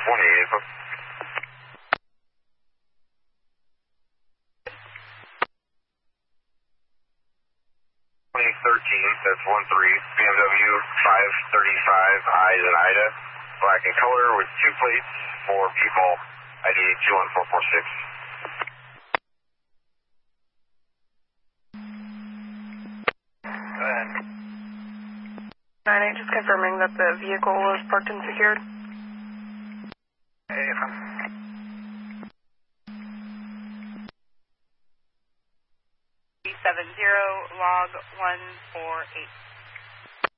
188. 2013, that's 13, BMW 535I in Ida, black in color with 2 plates for people ID 21446. Go ahead. 98, just confirming that the vehicle was parked and secured. Hey, from 70 log 148.